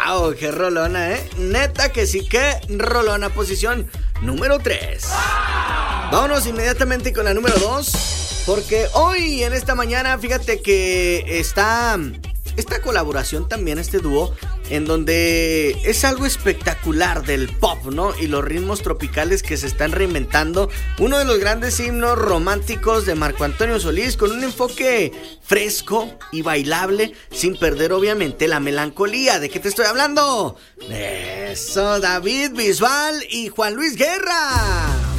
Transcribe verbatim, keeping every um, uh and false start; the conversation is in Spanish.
Wow, qué rolona, ¿eh? Neta que sí, qué rolona. Posición número tres. Vámonos inmediatamente con la número dos. Porque hoy, en esta mañana, fíjate que está esta colaboración también, este dúo, en donde es algo espectacular del pop, ¿no? Y los ritmos tropicales que se están reinventando. Uno de los grandes himnos románticos de Marco Antonio Solís, con un enfoque fresco y bailable, sin perder obviamente la melancolía. ¿De qué te estoy hablando? Eso, David Bisbal y Juan Luis Guerra.